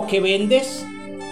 que vendes,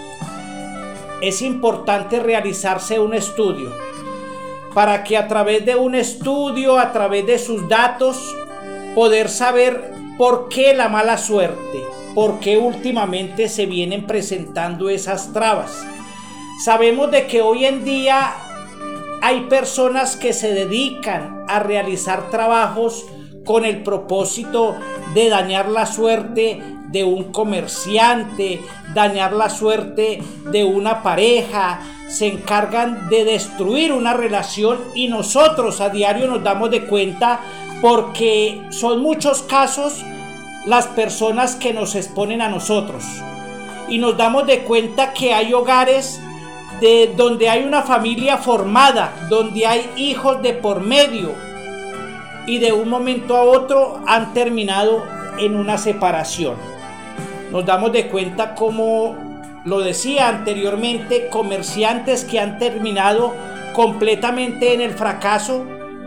es importante realizarse un estudio para que a través de un estudio, a través de sus datos, poder saber por qué la mala suerte, por qué últimamente se vienen presentando esas trabas. Sabemos de que hoy en día hay personas que se dedican a realizar trabajos con el propósito de dañar la suerte de un comerciante, dañar la suerte de una pareja, se encargan de destruir una relación y nosotros a diario nos damos de cuenta porque son muchos casos las personas que nos exponen a nosotros y nos damos de cuenta que hay hogares donde hay una familia formada, donde hay hijos de por medio y de un momento a otro han terminado en una separación. Nos damos de cuenta, como lo decía anteriormente, comerciantes que han terminado completamente en el fracaso.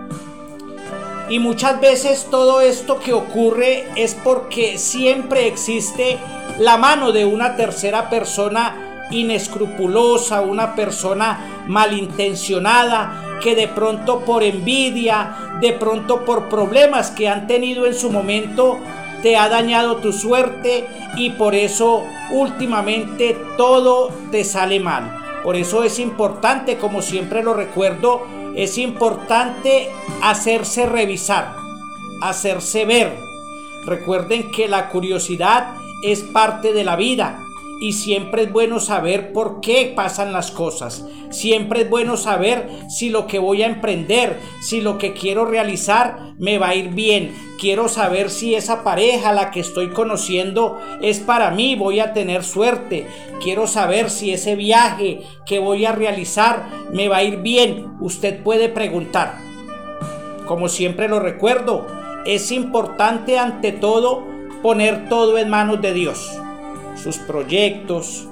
Y muchas veces todo esto que ocurre es porque siempre existe la mano de una tercera persona inescrupulosa, una persona malintencionada que de pronto por envidia, de pronto por problemas que han tenido en su momento, te ha dañado tu suerte y por eso últimamente todo te sale mal. Por eso es importante, como siempre lo recuerdo, es importante hacerse revisar, hacerse ver. Recuerden que la curiosidad es parte de la vida y siempre es bueno saber por qué pasan las cosas. Siempre es bueno saber si lo que voy a emprender, si lo que quiero realizar me va a ir bien. Quiero saber si esa pareja, la que estoy conociendo, es para mí, voy a tener suerte. Quiero saber si ese viaje que voy a realizar me va a ir bien. Usted puede preguntar. Como siempre lo recuerdo, es importante ante todo poner todo en manos de Dios. Sus proyectos,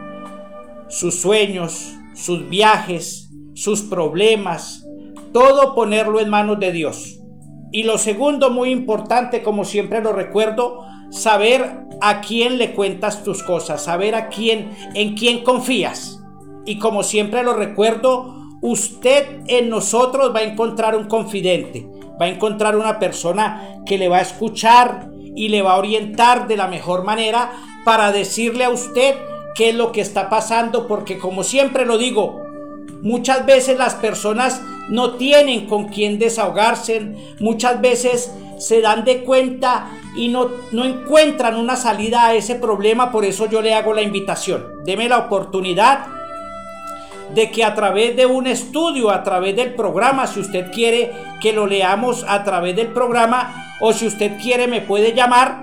sus sueños, sus viajes, sus problemas, todo ponerlo en manos de Dios. Y lo segundo, muy importante, como siempre lo recuerdo, saber a quién le cuentas tus cosas, saber en quién confías. Y como siempre lo recuerdo, usted en nosotros va a encontrar un confidente, va a encontrar una persona que le va a escuchar y le va a orientar de la mejor manera para decirle a usted qué es lo que está pasando, porque como siempre lo digo, muchas veces las personas no tienen con quién desahogarse, muchas veces se dan de cuenta y no encuentran una salida a ese problema. Por eso yo le hago la invitación, deme la oportunidad de que a través de un estudio, a través del programa, si usted quiere que lo leamos a través del programa, o si usted quiere me puede llamar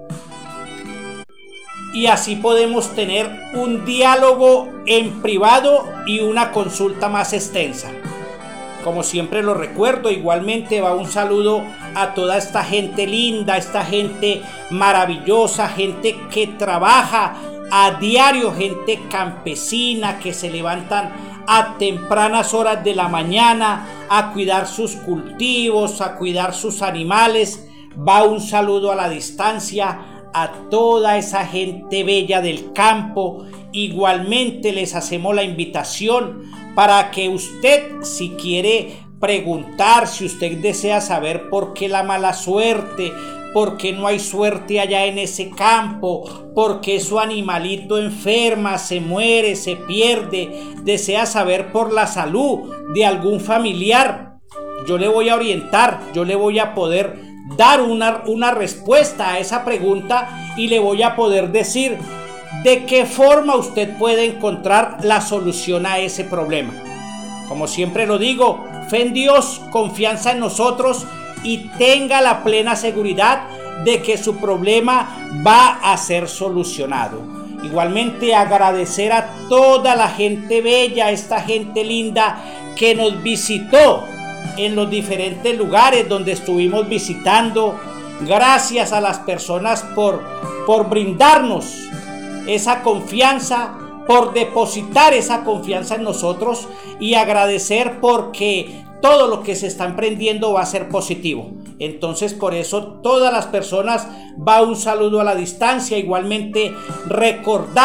y así podemos tener un diálogo en privado y una consulta más extensa. Como siempre lo recuerdo, igualmente va un saludo a toda esta gente linda, esta gente maravillosa, gente que trabaja a diario, gente campesina que se levantan a tempranas horas de la mañana a cuidar sus cultivos, a cuidar sus animales. Va un saludo a la distancia a toda esa gente bella del campo. Igualmente les hacemos la invitación para que usted, si quiere preguntar, si usted desea saber por qué la mala suerte, por qué no hay suerte allá en ese campo, por qué su animalito enferma, se muere, se pierde, desea saber por la salud de algún familiar, yo le voy a orientar, yo le voy a poder dar una respuesta a esa pregunta y le voy a poder decir de qué forma usted puede encontrar la solución a ese problema. Como siempre lo digo, fe en Dios, confianza en nosotros y tenga la plena seguridad de que su problema va a ser solucionado. Igualmente agradecer a toda la gente bella, esta gente linda que nos visitó en los diferentes lugares donde estuvimos visitando. Gracias a las personas por brindarnos esa confianza, por depositar esa confianza en nosotros, y agradecer porque todo lo que se está emprendiendo va a ser positivo. Entonces por eso todas las personas va un saludo a la distancia. Igualmente recordar